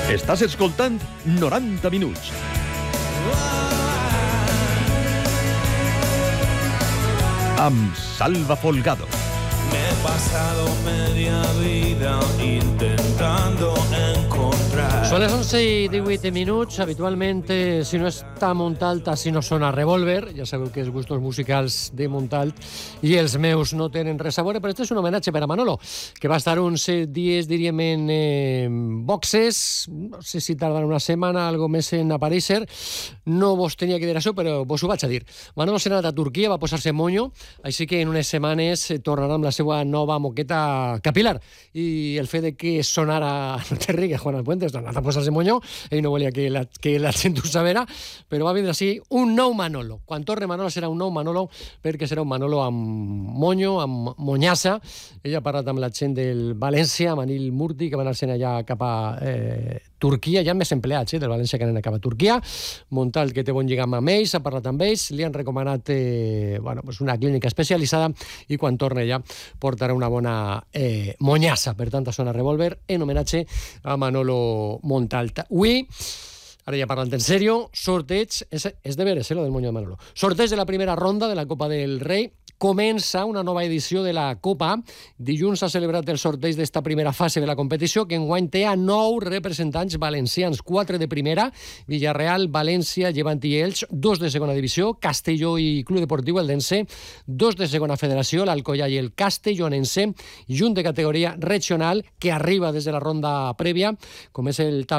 Estàs escoltant 90 minuts. Amb Salva Folgado. Me he pasado media vida intentando encontrar. Són les 11 i 18 minuts. Habitualment, si no està Montalt, si no sona Revolver. Ja sabeu que els gustos musicals de Montalt i els meus no tenen res a veure, però este és un homenatge per a Manolo, que va estar uns dies, diríem, en boxes. No sé si tardarà una setmana, algo més en aparèixer. No vos tenia que dir això, però vos ho vaig a dir. Manolo s'ha anat a Turquia, va posar-se monyo, així que en unes setmanes tornarà amb la seva nova moqueta capilar. I el fet de que sonara, no te rigues, Juan Alpuentes, tornat a posar-se monyo, ell no volia que la gent ho sabera, però va vindre així un nou Manolo. Quan torni Manolo serà un nou Manolo, perquè serà un Manolo amb monyo, amb monyassa. Ella ha parlat amb la gent del València, amb Anil Murti, que van anar-se'n allà cap a Turquia. Hi ha més empleats del València que anen cap a Turquia. Montalt, que té bon lligam amb ells, ha parlat amb ells, li han recomanat una clínica especialitzada i quan torna ja portarà una bona monyassa. Per tant, sona Revolver en homenatge a Manolo Montalt. Avui, ara ja parlant en sèrio, sorteig, és de veres, lo del monyo de Manolo. Sorteig de la primera ronda de la Copa del Rei. Comença una nova edició de la Copa. Dilluns s'ha celebrat el sorteig d'esta primera fase de la competició, que enguany té a 9 representants valencians, 4 de primera, Villarreal, València, Llevant i Elx, 2 de segona divisió, Castelló i Club Deportiu Eldense, 2 de segona federació, l'Alcoyà i el Castellonense, i un de categoria regional que arriba des de la ronda prèvia, com és el